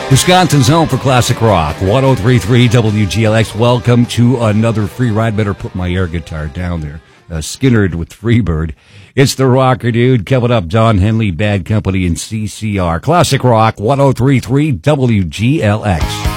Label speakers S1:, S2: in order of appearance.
S1: Wisconsin's home for classic rock, 103.3 WGLX. Welcome to another free ride. Better put my air guitar down there. Skinnerd with Freebird. It's the Rocker Dude. Coming up, Don Henley, Bad Company, and CCR. Classic rock, 103.3 WGLX.